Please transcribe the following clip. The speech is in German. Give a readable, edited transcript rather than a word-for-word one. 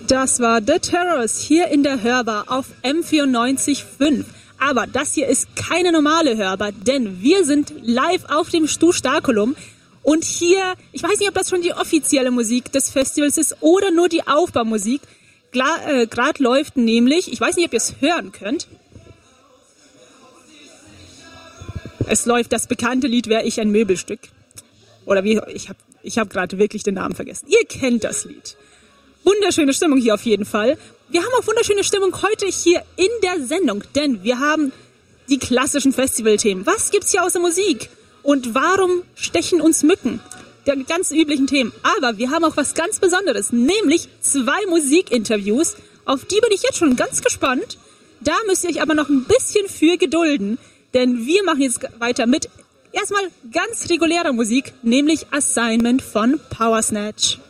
Das war The Terrors hier in der Hörbar auf M94.5. Aber das hier ist keine normale Hörbar, denn wir sind live auf dem Stu Starkulum. Und hier, ich weiß nicht, ob das schon die offizielle Musik des Festivals ist oder nur die Aufbaumusik. Gerade läuft nämlich, ich weiß nicht, ob ihr es hören könnt. Es läuft das bekannte Lied Wär ich ein Möbelstück. Oder wie, ich hab gerade wirklich den Namen vergessen. Ihr kennt das Lied. Wunderschöne Stimmung hier auf jeden Fall. Wir haben auch wunderschöne Stimmung heute hier in der Sendung, denn wir haben die klassischen Festivalthemen. Was gibt's hier außer Musik? Und warum stechen uns Mücken? Die ganz üblichen Themen. Aber wir haben auch was ganz Besonderes, nämlich 2 Musikinterviews. Auf die bin ich jetzt schon ganz gespannt. Da müsst ihr euch aber noch ein bisschen für gedulden, denn wir machen jetzt weiter mit erstmal ganz regulärer Musik, nämlich Assignment von Power Snatch.